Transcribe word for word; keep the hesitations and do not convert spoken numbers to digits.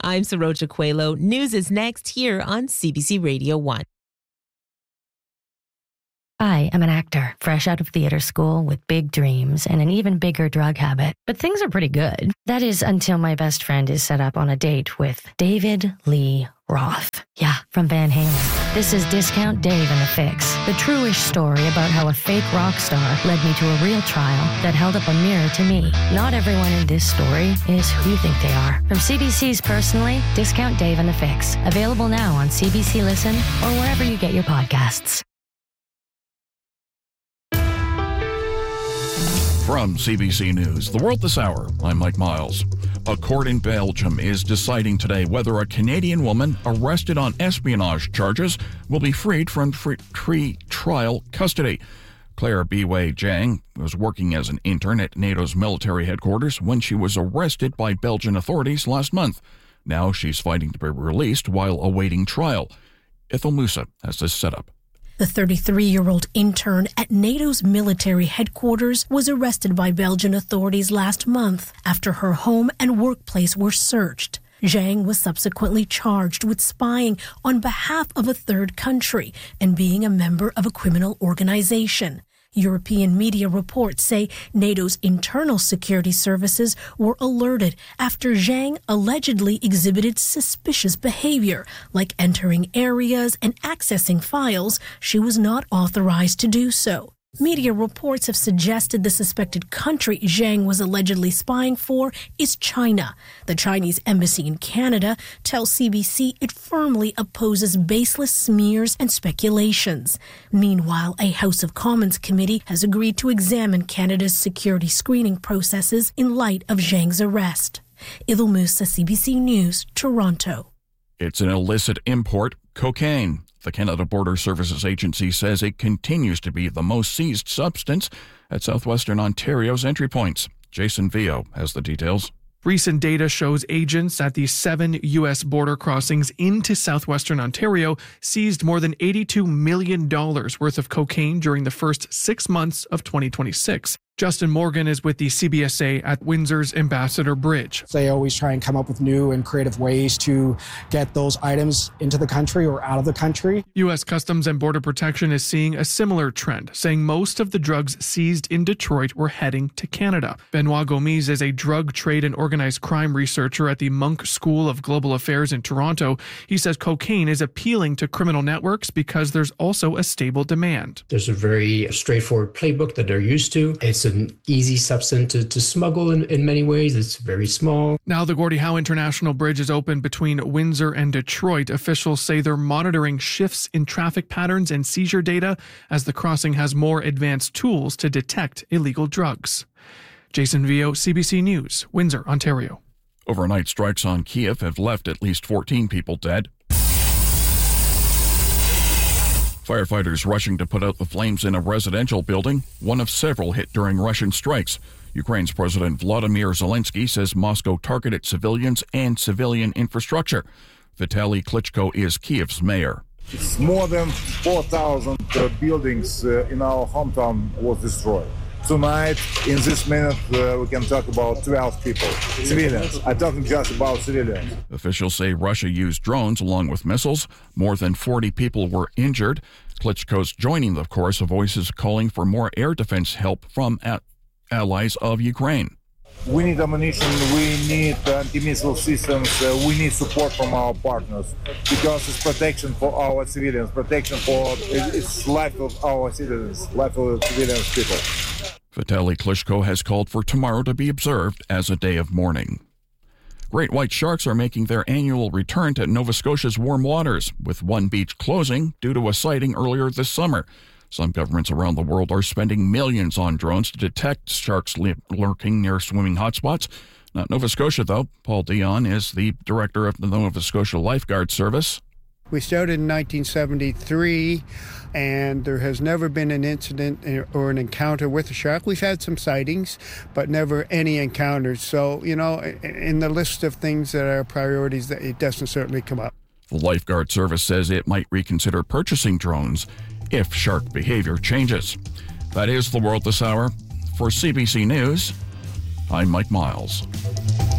I'm Saroja Coelho. News is next here on C B C Radio one. I am an actor, fresh out of theater school with big dreams and an even bigger drug habit. But things are pretty good. That is until my best friend is set up on a date with David Lee Roth. Yeah, from Van Halen. This is Discount Dave and the Fix, the true-ish story about how a fake rock star led me to a real trial that held up a mirror to me. Not everyone in this story is who you think they are. From C B C's Personally, Discount Dave and the Fix. Available now on C B C Listen or wherever you get your podcasts. From C B C News, The World This Hour, I'm Mike Miles. A court in Belgium is deciding today whether a Canadian woman arrested on espionage charges will be freed from pre-trial custody. Claire Biwei Zhang was working as an intern at NATO's military headquarters when she was arrested by Belgian authorities last month. Now she's fighting to be released while awaiting trial. Ethel Musa has this setup. The thirty-three-year-old intern at NATO's military headquarters was arrested by Belgian authorities last month after her home and workplace were searched. Zhang was subsequently charged with spying on behalf of a third country and being a member of a criminal organization. European media reports say NATO's internal security services were alerted after Zhang allegedly exhibited suspicious behavior, like entering areas and accessing files she was not authorized to do so. Media reports have suggested the suspected country Zhang was allegedly spying for is China. The Chinese embassy in Canada tells C B C it firmly opposes baseless smears and speculations. Meanwhile, a House of Commons committee has agreed to examine Canada's security screening processes in light of Zhang's arrest. Ethel Musa, C B C News, Toronto. It's an illicit import, cocaine. The Canada Border Services Agency says it continues to be the most seized substance at southwestern Ontario's entry points. Jason Vio has the details. Recent data shows agents at the seven U S border crossings into southwestern Ontario seized more than eighty-two million dollars worth of cocaine during the first six months of twenty twenty-six. Justin Morgan is with the C B S A at Windsor's Ambassador Bridge. They always try and come up with new and creative ways to get those items into the country or out of the country. U S Customs and Border Protection is seeing a similar trend, saying most of the drugs seized in Detroit were heading to Canada. Benoit Gomes is a drug trade and organized crime researcher at the Munk School of Global Affairs in Toronto. He says cocaine is appealing to criminal networks because there's also a stable demand. There's a very straightforward playbook that they're used to. It's an easy substance to, to smuggle in, in many ways. It's very small. Now the Gordie Howe International Bridge is open between Windsor and Detroit. Officials say they're monitoring shifts in traffic patterns and seizure data as the crossing has more advanced tools to detect illegal drugs. Jason Vio, C B C News, Windsor, Ontario. Overnight strikes on Kiev have left at least fourteen people dead. Firefighters rushing to put out the flames in a residential building, one of several hit during Russian strikes. Ukraine's President Vladimir Zelensky says Moscow targeted civilians and civilian infrastructure. Vitaly Klitschko is Kiev's mayor. It's more than four thousand uh, buildings uh, in our hometown was destroyed. Tonight, in this minute, uh, we can talk about twelve people, civilians. I'm talking just about civilians. Officials say Russia used drones along with missiles. More than forty people were injured. Klitschko's joining the chorus of voices calling for more air defense help from a- allies of Ukraine. We need ammunition, we need anti-missile systems, uh, we need support from our partners because it's protection for our civilians, protection for it's life of our citizens, life of civilian people. Vitaly Klitschko has called for tomorrow to be observed as a day of mourning. Great white sharks are making their annual return to Nova Scotia's warm waters, with one beach closing due to a sighting earlier this summer. Some governments around the world are spending millions on drones to detect sharks lurking near swimming hotspots. Not Nova Scotia, though. Paul Dion is the director of the Nova Scotia Lifeguard Service. We started in nineteen seventy-three, and there has never been an incident or an encounter with a shark. We've had some sightings, but never any encounters. So, you know, in the list of things that are priorities, it doesn't certainly come up. The Lifeguard Service says it might reconsider purchasing drones if shark behavior changes. That is The World This Hour. For C B C News, I'm Mike Miles.